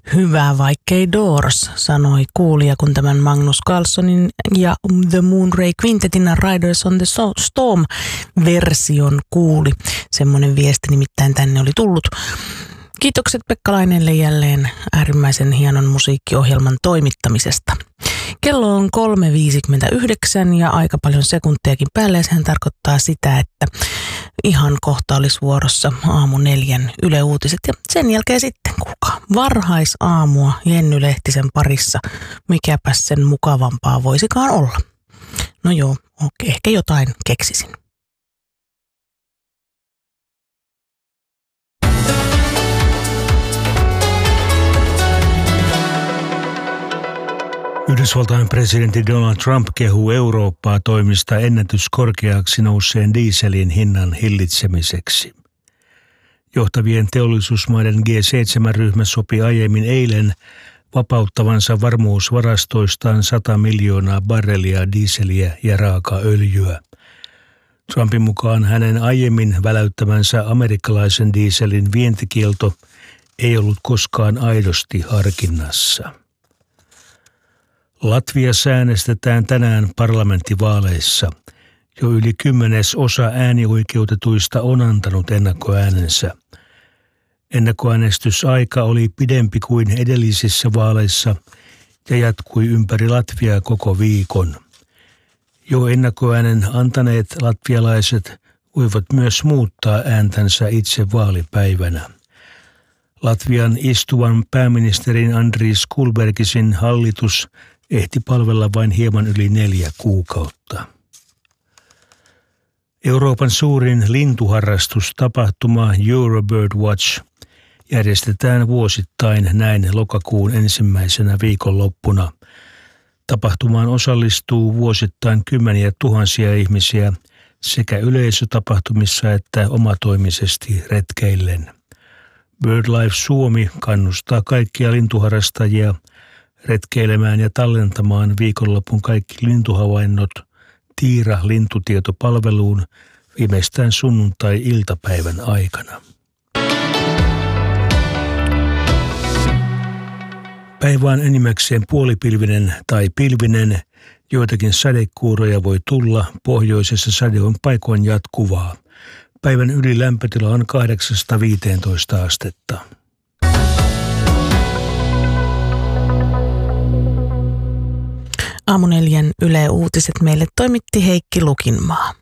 Hyvä, vaikkei Doors, sanoi kuulija, kun tämän Magnus Carlsonin ja The Moonray Quintetin Riders on the Storm-version kuuli. Semmoinen viesti nimittäin tänne oli tullut. Kiitokset Pekka Laineelle jälleen äärimmäisen hienon musiikkiohjelman toimittamisesta. Kello on 3.59 ja aika paljon sekuntiakin päälle. Sehän tarkoittaa sitä, että ihan kohta olisi vuorossa 4:00 Yle Uutiset. Ja sen jälkeen sitten kuulkaa varhaisaamua Jenny Lehtisen parissa. Mikäpäs sen mukavampaa voisikaan olla. No joo, ehkä jotain keksisin. Yhdysvaltain presidentti Donald Trump kehuu Eurooppaa toimista ennätyskorkeaksi nousseen dieselin hinnan hillitsemiseksi. Johtavien teollisuusmaiden G7-ryhmä sopi aiemmin eilen vapauttavansa varmuusvarastoistaan 100 miljoonaa barrelia dieseliä ja raakaöljyä. Trumpin mukaan hänen aiemmin väläyttämänsä amerikkalaisen dieselin vientikielto ei ollut koskaan aidosti harkinnassa. Latviassa äänestetään tänään parlamenttivaaleissa. Jo yli 10% äänioikeutetuista on antanut ennakkoäänensä. Ennakkoäänestysaika oli pidempi kuin edellisissä vaaleissa ja jatkui ympäri Latviaa koko viikon. Jo ennakkoäänen antaneet latvialaiset voivat myös muuttaa ääntänsä itse vaalipäivänä. Latvian istuvan pääministerin Andris Kulbergisin hallitus ehti palvella vain hieman yli 4 kuukautta. Euroopan suurin lintuharrastustapahtuma Eurobird Watch järjestetään vuosittain näin lokakuun ensimmäisenä viikonloppuna. Tapahtumaan osallistuu vuosittain kymmeniä tuhansia ihmisiä sekä yleisötapahtumissa että omatoimisesti retkeillen. BirdLife Suomi kannustaa kaikkia lintuharrastajia retkeilemään ja tallentamaan viikonlopun kaikki lintuhavainnot Tiira-lintutietopalveluun viimeistään sunnuntai-iltapäivän aikana. Päivä on enimmäkseen puolipilvinen tai pilvinen. Joitakin sadekuuroja voi tulla. Pohjoisessa sade on paikoin jatkuvaa. Päivän ylilämpötila on 8-15 astetta. Aamu 4 Yle Uutiset meille toimitti Heikki Lukinmaa.